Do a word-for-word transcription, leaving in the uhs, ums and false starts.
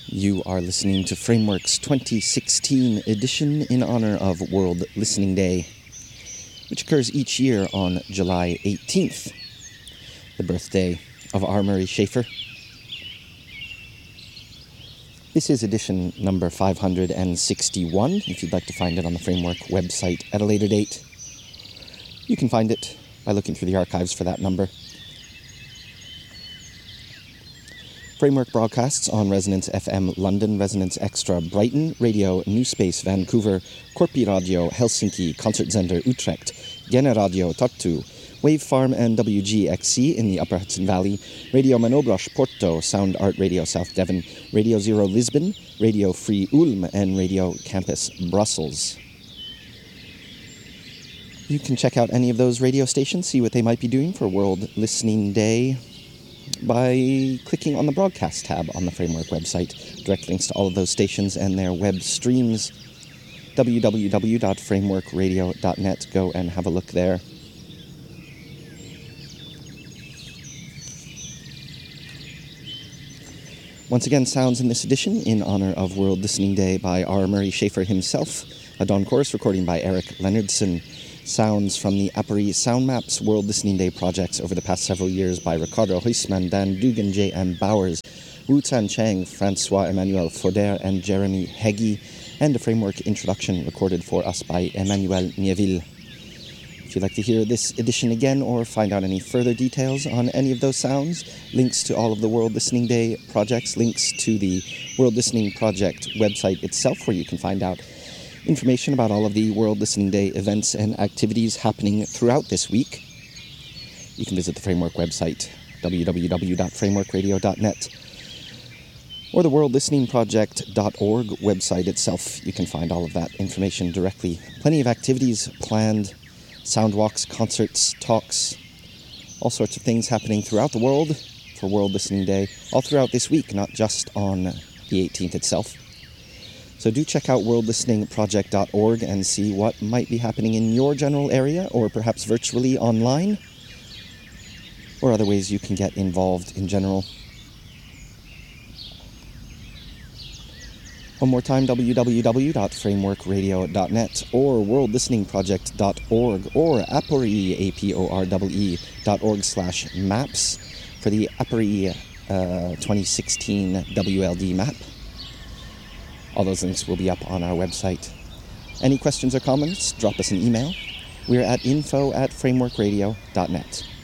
You are listening to Framework's twenty sixteen edition in honor of World Listening Day, which occurs each year on July eighteenth, the birthday of R. Murray Schafer. This is edition number five hundred sixty-one. If you'd like to find it on the Framework website at a later date, you can find it by looking through the archives for that number. Framework broadcasts on Resonance F M London, Resonance Extra Brighton, Radio New Space Vancouver, Korpi Radio Helsinki, Concertzender Utrecht, Gene Radio Tartu, Wave Farm and W G X C in the Upper Hudson Valley, Radio Manobrosh Porto, Sound Art Radio South Devon, Radio Zero Lisbon, Radio Free Ulm, and Radio Campus Brussels. You can check out any of those radio stations, see what they might be doing for World Listening Day, by clicking on the broadcast tab on the Framework website. Direct links to all of those stations and their web streams. w w w dot framework radio dot net. Go and have a look there. Once again, sounds in this edition in honor of World Listening Day by R. Murray Schafer himself. A dawn chorus recording by Eric Leonardson. Sounds from the Apparie Sound Maps World Listening Day projects over the past several years by Ricardo Huisman, Dan Dugan, J M. Bowers, Wu Tan Chang, Francois-Emmanuel Fauder, and Jeremy Heggie, and a Framework introduction recorded for us by Emmanuel Nieville. If you'd like to hear this edition again or find out any further details on any of those sounds, links to all of the World Listening Day projects, links to the World Listening Project website itself where you can find out information about all of the World Listening Day events and activities happening throughout this week. You can visit the Framework website, w w w dot framework radio dot net, or the world listening project dot org website itself. You can find all of that information directly. Plenty of activities planned, sound walks, concerts, talks, all sorts of things happening throughout the world for World Listening Day, all throughout this week, not just on the eighteenth itself. So do check out world listening project dot org and see what might be happening in your general area, or perhaps virtually online, or other ways you can get involved in general. One more time, w w w dot framework radio dot net or world listening project dot org or Apparie, A P O R E E, dot org slash maps for the Apparie uh, twenty sixteen W L D map. All those links will be up on our website. Any questions or comments, drop us an email. We're at info at framework radio dot net.